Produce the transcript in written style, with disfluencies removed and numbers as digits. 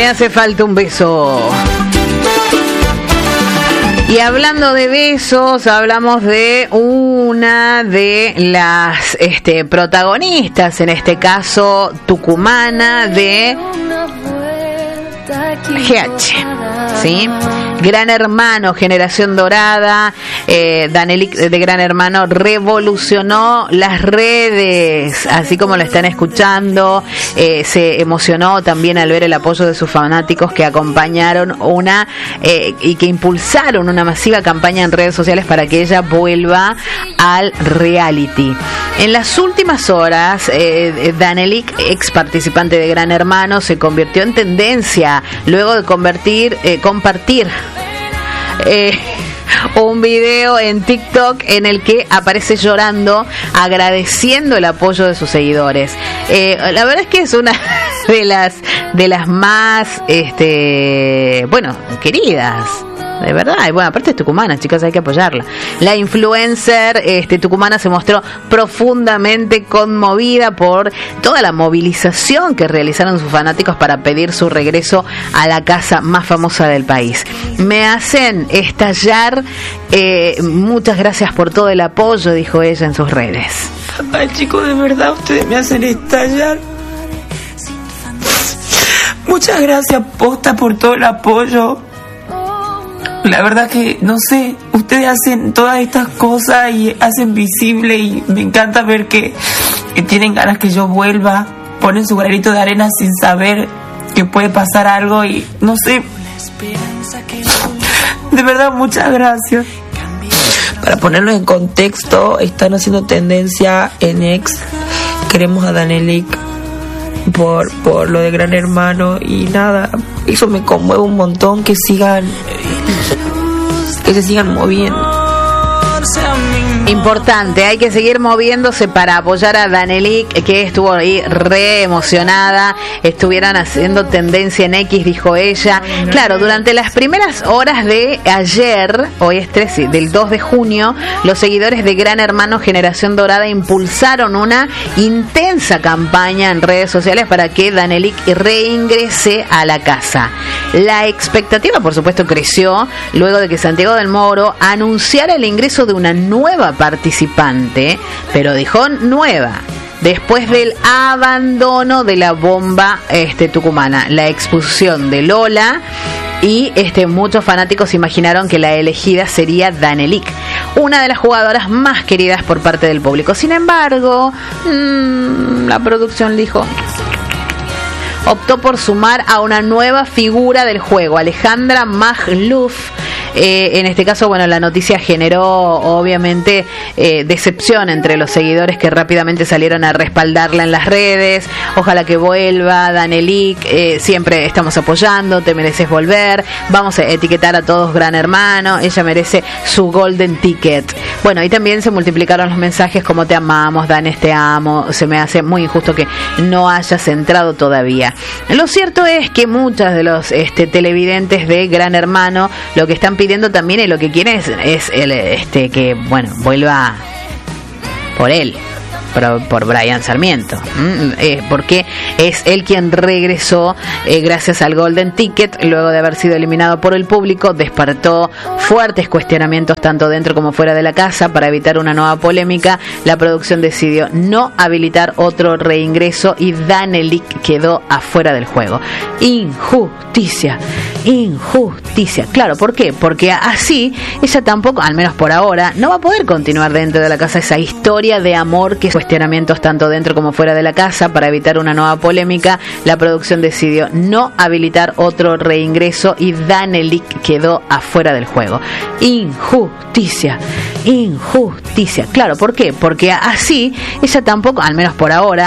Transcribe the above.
Me hace falta un beso. Y hablando de besos, hablamos de una de las protagonistas, en este caso tucumana, de GH, ¿sí? Gran Hermano, Generación Dorada. Danelik de Gran Hermano revolucionó las redes, así como lo están escuchando. Se emocionó también al ver el apoyo de sus fanáticos que acompañaron y que impulsaron una masiva campaña en redes sociales para que ella vuelva al reality. En las últimas horas, Danelik, ex participante de Gran Hermano, se convirtió en tendencia luego de compartir un video en TikTok en el que aparece llorando, agradeciendo el apoyo de sus seguidores. La verdad es que es una de las más queridas, de verdad. Y bueno, aparte es tucumana, chicas, hay que apoyarla. La influencer tucumana se mostró profundamente conmovida por toda la movilización que realizaron sus fanáticos para pedir su regreso a la casa más famosa del país. Me hacen estallar, muchas gracias por todo el apoyo, dijo ella en sus redes. Ay, chicos, de verdad, ustedes me hacen estallar. Muchas gracias, posta, por todo el apoyo. La verdad que, no sé, ustedes hacen todas estas cosas y hacen visible, y me encanta ver que tienen ganas que yo vuelva, ponen su granito de arena sin saber que puede pasar algo y no sé. De verdad, muchas gracias. Para ponerlo en contexto, están haciendo tendencia en X. Queremos a Danelik por lo de Gran Hermano y nada, eso me conmueve un montón, que se sigan moviendo. Importante, hay que seguir moviéndose para apoyar a Danelik, que estuvo ahí re emocionada. Estuvieran haciendo tendencia en X, dijo ella. Claro, durante las primeras horas de ayer, hoy es 13, del 2 de junio, los seguidores de Gran Hermano Generación Dorada impulsaron una intensa campaña en redes sociales para que Danelik reingrese a la casa. La expectativa, por supuesto, creció luego de que Santiago del Moro anunciara el ingreso de una nueva participante, pero dijo nueva, después del abandono de la bomba tucumana, la expulsión de Lola, y muchos fanáticos imaginaron que la elegida sería Danelik, una de las jugadoras más queridas por parte del público. Sin embargo, la producción dijo, optó por sumar a una nueva figura del juego, Alejandra Magluf. En este caso, bueno, la noticia generó obviamente decepción entre los seguidores, que rápidamente salieron a respaldarla en las redes. Ojalá que vuelva, Danelik, siempre estamos apoyando, te mereces volver, vamos a etiquetar a todos Gran Hermano, ella merece su golden ticket. Bueno, y también se multiplicaron los mensajes como te amamos, Danes, te amo, se me hace muy injusto que no hayas entrado todavía. Lo cierto es que muchas de los televidentes de Gran Hermano lo que están pidiendo también, y lo que quieren es que vuelva por él, por Brian Sarmiento, porque es él quien regresó gracias al Golden Ticket luego de haber sido eliminado por el público. Despertó fuertes cuestionamientos tanto dentro como fuera de la casa. Para evitar una nueva polémica, la producción decidió no habilitar otro reingreso y Danelik quedó afuera del juego. Injusticia. Claro, ¿por qué? Porque así ella tampoco, al menos por ahora, no va a poder continuar dentro de la casa esa historia de amor que cuestionamientos tanto dentro como fuera de la casa. Para evitar una nueva polémica, la producción decidió no habilitar otro reingreso y Danelik quedó afuera del juego. Injusticia. Claro, ¿por qué? Porque así ella tampoco, al menos por ahora,